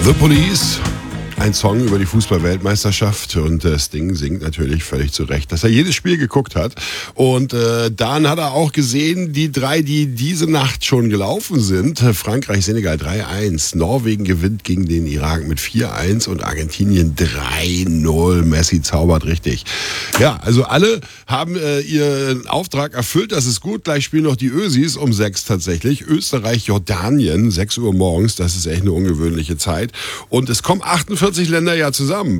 The Police, ein Song über die Fußball-Weltmeisterschaft, und Sting singt natürlich völlig zu Recht, dass er jedes Spiel geguckt hat. Und dann hat er auch gesehen, die drei, die diese Nacht schon gelaufen sind: Frankreich, Senegal 3-1, Norwegen gewinnt gegen den Irak mit 4-1 und Argentinien 3-0. Messi zaubert richtig. Ja, also alle haben ihren Auftrag erfüllt, das ist gut. Gleich spielen noch die Ösis um 6 tatsächlich. Österreich, Jordanien, 6 Uhr morgens, das ist echt eine ungewöhnliche Zeit. Und es kommen 48 Länder ja zusammen.